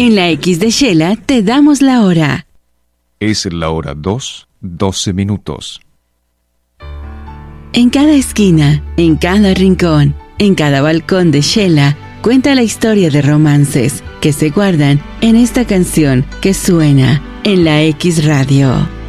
En la X de Shela te damos la hora. Es la hora 2:12. En cada esquina, en cada rincón, en cada balcón de Shela, cuenta la historia de romances que se guardan en esta canción que suena en la X Radio.